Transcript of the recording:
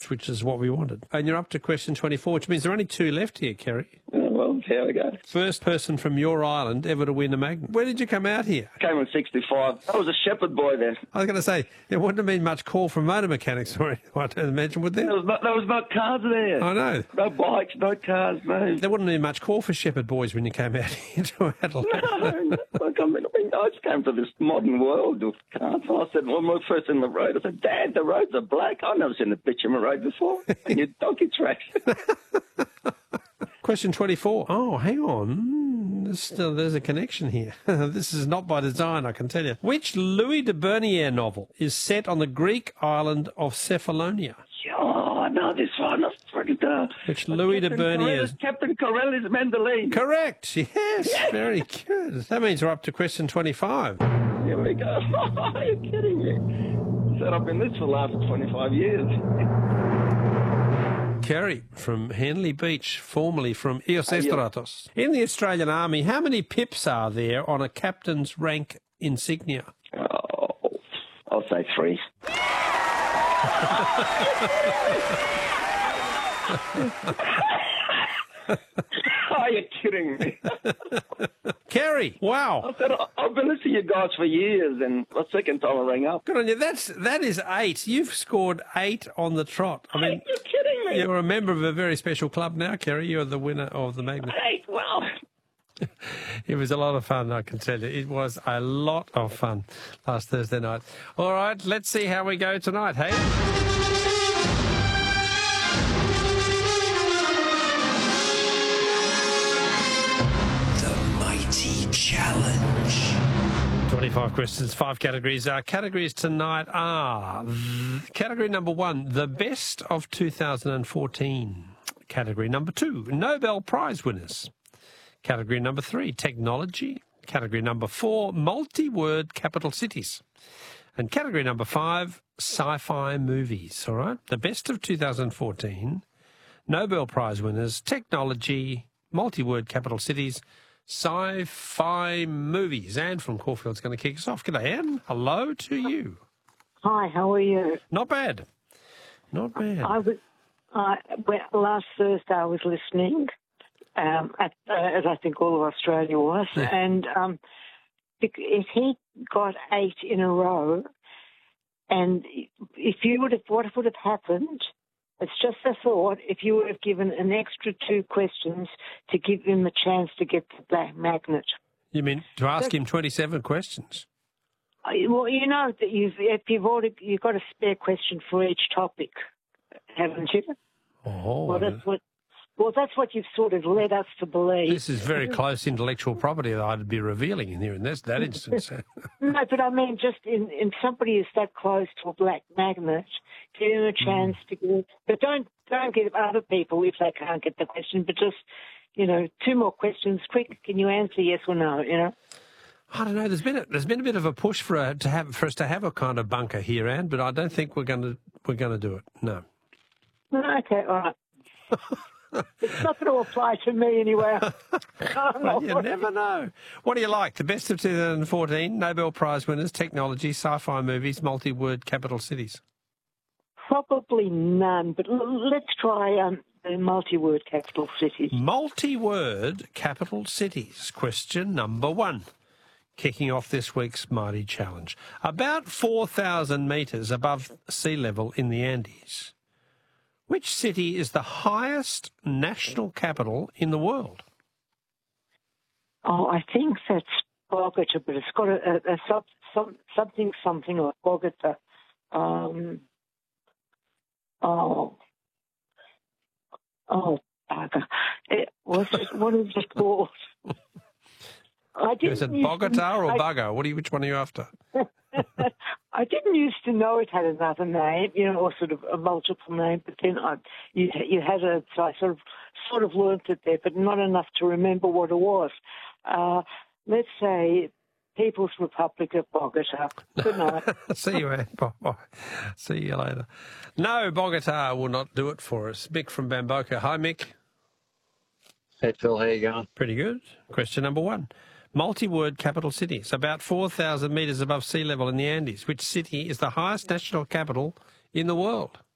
points, which is what we wanted. And you're up to question 24, which means there are only 2 left here, Kerry. Well, here we go. First person from your island ever to win a magnet. Where did you come out here? Came in 65. I was a shepherd boy then. I was going to say, there wouldn't have been much call from motor mechanics or anything, I don't imagine, would there? There was no cars there. I know. No bikes, no cars, no. There wouldn't have been much call for shepherd boys when you came out here to Adelaide. No, look, I just came to this modern world of cars. I said, when we were first in the road, I said, Dad, the roads are black. I've never seen a bitumen road before. And your donkey tracks. Question 24. Oh, hang on. There's a connection here. This is not by design, I can tell you. Which Louis de Bernières novel is set on the Greek island of Cephalonia? Oh, I know this one. Which Louis de Bernières? Captain Corelli's Mandolin. Correct. Yes, very good. That means we're up to question 25. Here we go. Are you kidding me? Said I've been this for the last 25 years. Kerry from Henley Beach, formerly from Eos Estratos. In the Australian Army, how many pips are there on a captain's rank insignia? Oh, I'll say 3. Are you kidding me? Kerry, wow. I said, I've been listening to you guys for years, and the second time I rang up. Good on you. That is 8. You've scored 8 on the trot. I mean, you're kidding me. You're a member of a very special club now, Kerry. You're the winner of the magnet. 8, wow. It was a lot of fun, I can tell you. It was a lot of fun last Thursday night. All right, let's see how we go tonight, hey? Challenge. 25 questions, 5 categories. Categories tonight are category number 1, the best of 2014. Category number 2, Nobel Prize winners. Category number 3, technology. Category number 4, multi-word capital cities. And category number 5, sci-fi movies. All right, the best of 2014, Nobel Prize winners, technology, multi-word capital cities, sci-fi movies. Anne from Caulfield's going to kick us off. G'day, Anne. Hello to you. Hi, how are you? Not bad. Not bad. Last Thursday I was listening, as I think all of Australia was, and if he got 8 in a row, and what would have happened? It's just a thought. If you would have given an extra 2 questions to give him a chance to get the black magnet. You mean to ask him 27 questions? Well, you know that you've got a spare question for each topic, haven't you? Oh, well, that's what you've sort of led us to believe. This is very close intellectual proproperty that I'd be revealing in here in that instance. No, but I mean, just in somebody who's that close to a black magnet, give them a chance to get it. But don't give other people if they can't get the question, but just, 2 more questions. Quick, can you answer yes or no, I don't know. There's been a bit of a push for us to have a kind of bunker here, Anne, but I don't think we're going to do it. No. Okay, all right. It's not going to apply to me anyway. Well, you never know. What do you like? The best of 2014, Nobel Prize winners, technology, sci-fi movies, multi-word capital cities. Probably none, but let's try the multi-word capital cities. Multi-word capital cities. Question number 1. Kicking off this week's Mighty Challenge. About 4,000 metres above sea level in the Andes, which city is the highest national capital in the world? Oh, I think that's Bogota, but it's got a something like Bogota. Bugger. What is it called? Is it Bogota or Bugger? Which one are you after? I didn't used to know it had another name, or sort of a multiple name, but then you had it, so I sort of learnt it there, but not enough to remember what it was. Let's say People's Republic of Bogota. Good night. See you, Anne. Bye. See you later. No, Bogota will not do it for us. Mick from Bamboka. Hi, Mick. Hey, Phil. How you going? Pretty good. Question number 1. Multi-word capital cities, about 4,000 metres above sea level in the Andes. Which city is the highest national capital in the world?